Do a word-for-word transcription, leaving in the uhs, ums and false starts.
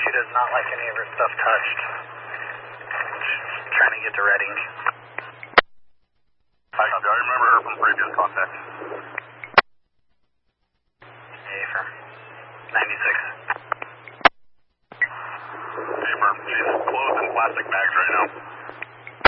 She does not like any of her stuff touched. She's trying to get to Reading. I, I remember her from previous contact. Affirm. ninety-six. Affirm. She's closed in plastic bags right now.